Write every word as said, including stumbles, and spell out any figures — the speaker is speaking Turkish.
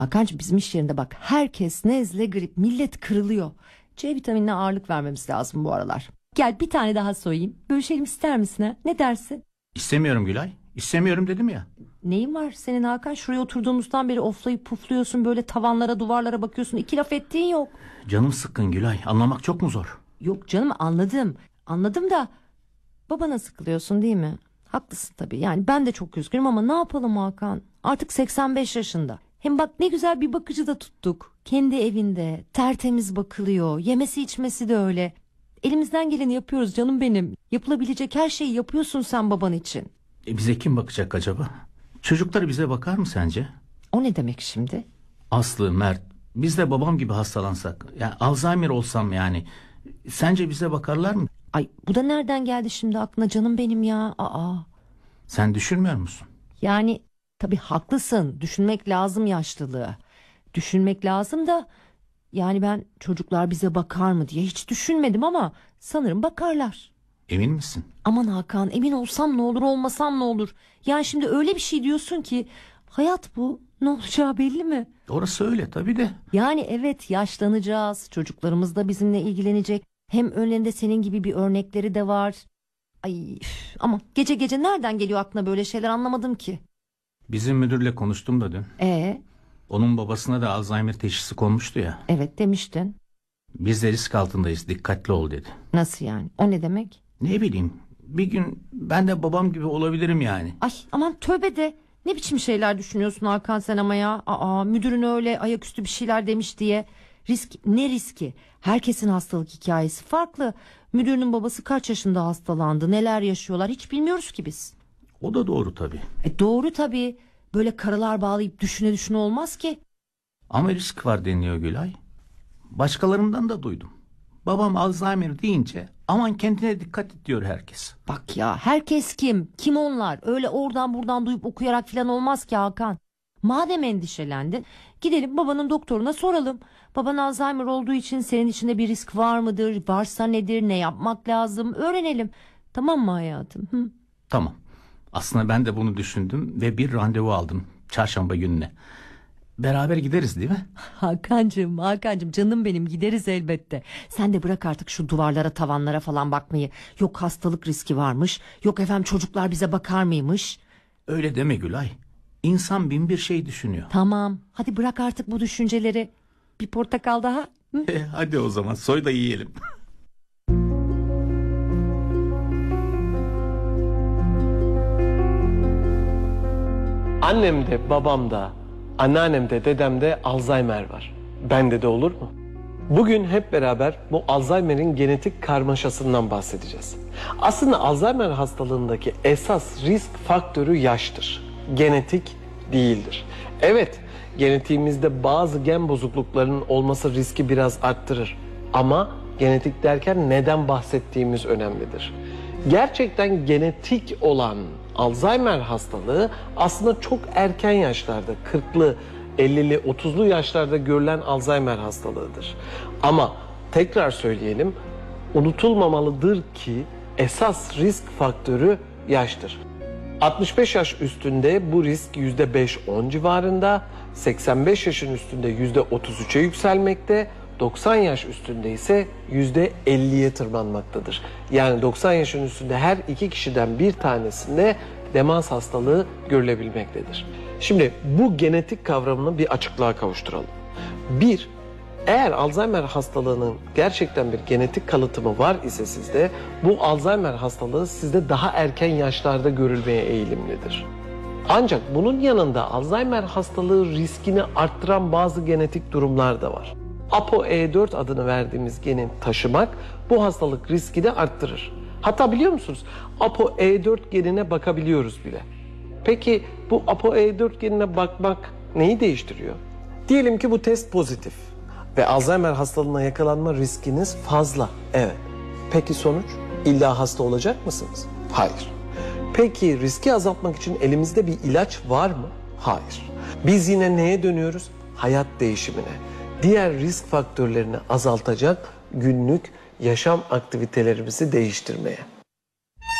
Hakan'cığım bizim iş yerinde bak herkes nezle grip, millet kırılıyor. C vitaminine ağırlık vermemiz lazım bu aralar. Gel bir tane daha soyayım. Bölüşelim ister misin ha? Ne dersin? İstemiyorum Gülay. İstemiyorum dedim ya. Neyin var senin Hakan? Şuraya oturduğumuzdan beri oflayıp pufluyorsun, böyle tavanlara duvarlara bakıyorsun. İki laf ettiğin yok. Canım sıkkın Gülay. Anlamak çok mu zor? Yok canım, anladım. Anladım da babana sıkılıyorsun değil mi? Haklısın tabii. Yani ben de çok üzgünüm ama ne yapalım Hakan? Artık seksen beş yaşında. Hem bak ne güzel bir bakıcı da tuttuk. Kendi evinde tertemiz bakılıyor. Yemesi içmesi de öyle. Elimizden geleni yapıyoruz canım benim. Yapılabilecek her şeyi yapıyorsun sen baban için. E bize kim bakacak acaba? Çocuklar bize bakar mı sence? O ne demek şimdi? Aslı, Mert, biz de babam gibi hastalansak, yani Alzheimer olsam yani, sence bize bakarlar mı? Ay bu da nereden geldi şimdi aklına canım benim ya? Aa. Sen düşünmüyor musun? Yani tabii haklısın. Düşünmek lazım yaşlılığı. Düşünmek lazım da yani ben çocuklar bize bakar mı diye hiç düşünmedim ama sanırım bakarlar. Emin misin? Aman Hakan, emin olsam ne olur, olmasam ne olur? Yani şimdi öyle bir şey diyorsun ki hayat bu, ne olacağı belli mi? Orası öyle tabii de. Yani evet, yaşlanacağız, çocuklarımız da bizimle ilgilenecek. Hem önlerinde senin gibi bir örnekleri de var. Ay üf, ama gece gece nereden geliyor aklına böyle şeyler, anlamadım ki. Bizim müdürle konuştum da dün. Ee, Onun babasına da Alzheimer teşhisi konmuştu ya. evet demiştin. Biz de risk altındayız, dikkatli ol dedi. Nasıl yani? O ne demek? Ne bileyim, bir gün ben de babam gibi olabilirim yani. Ay aman tövbe de. Ne biçim şeyler düşünüyorsun Hakan sen ama ya? Aa, müdürün öyle ayaküstü bir şeyler demiş diye. Risk ne riski? Herkesin hastalık hikayesi farklı. Müdürünün babası kaç yaşında hastalandı, neler yaşıyorlar hiç bilmiyoruz ki biz. O da doğru tabii. E doğru tabii. Böyle karalar bağlayıp düşüne düşüne olmaz ki. Ama risk var deniyor Gülay. Başkalarından da duydum. Babam Alzheimer deyince aman kendine dikkat et diyor herkes. Bak ya, herkes kim? Kim onlar? Öyle oradan buradan duyup okuyarak falan olmaz ki Hakan. Madem endişelendin, gidelim babanın doktoruna soralım. Baban Alzheimer olduğu için senin içinde bir risk var mıdır? Varsa nedir? Ne yapmak lazım? Öğrenelim. Tamam mı hayatım? Hı? Tamam. Aslında ben de bunu düşündüm ve bir randevu aldım çarşamba gününe. Beraber gideriz değil mi? Hakan'cığım, Hakan'cığım canım benim, gideriz elbette. Sen de bırak artık şu duvarlara, tavanlara falan bakmayı. Yok hastalık riski varmış. Yok efendim çocuklar bize bakar mıymış? Öyle deme Gülay. İnsan bin bir şey düşünüyor. Tamam, hadi bırak artık bu düşünceleri. Bir portakal daha. Hı? E, hadi o zaman soy da yiyelim. Annemde, babamda, anneannemde, dedemde Alzheimer var. Bende de olur mu? Bugün hep beraber bu Alzheimer'in genetik karmaşasından bahsedeceğiz. Aslında Alzheimer hastalığındaki esas risk faktörü yaştır. Genetik değildir. Evet, genetiğimizde bazı gen bozukluklarının olması riski biraz arttırır. Ama genetik derken neden bahsettiğimiz önemlidir. Gerçekten genetik olan Alzheimer hastalığı aslında çok erken yaşlarda, kırklı, ellili, otuzlu yaşlarda görülen Alzheimer hastalığıdır. Ama tekrar söyleyelim, unutulmamalıdır ki esas risk faktörü yaştır. altmış beş yaş üstünde bu risk yüzde beş on civarında, seksen beş yaşın üstünde yüzde otuz üçe yükselmekte, doksan yaş üstünde ise yüzde elliye tırmanmaktadır. Yani doksan yaşın üstünde her iki kişiden bir tanesinde demans hastalığı görülebilmektedir. Şimdi bu genetik kavramını bir açıklığa kavuşturalım. Bir, eğer Alzheimer hastalığının gerçekten bir genetik kalıtımı var ise sizde, bu Alzheimer hastalığı sizde daha erken yaşlarda görülmeye eğilimlidir. Ancak bunun yanında Alzheimer hastalığı riskini arttıran bazı genetik durumlar da var. A P O E dört adını verdiğimiz geni taşımak bu hastalık riskini arttırır. Hatta biliyor musunuz, A P O E dört genine bakabiliyoruz bile. Peki bu A P O E dört genine bakmak neyi değiştiriyor? Diyelim ki bu test pozitif ve Alzheimer hastalığına yakalanma riskiniz fazla. Evet. Peki sonuç? İlla hasta olacak mısınız? Hayır. Peki riski azaltmak için elimizde bir ilaç var mı? Hayır. Biz yine neye dönüyoruz? Hayat değişimine. Diğer risk faktörlerini azaltacak günlük yaşam aktivitelerimizi değiştirmeye.